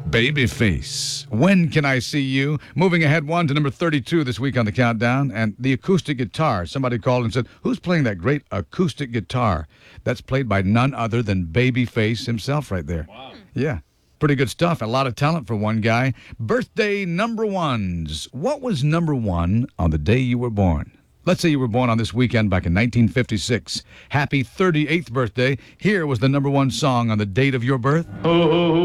Babyface. When Can I See You? Moving ahead one to number 32 this week on the countdown. And the acoustic guitar. Somebody called and said, who's playing that great acoustic guitar? That's played by none other than Babyface himself right there. Wow. Yeah. Pretty good stuff. A lot of talent for one guy. Birthday number ones. What was number one on the day you were born? Let's say you were born on this weekend back in 1956. Happy 38th birthday. Here was the number one song on the date of your birth. Oh.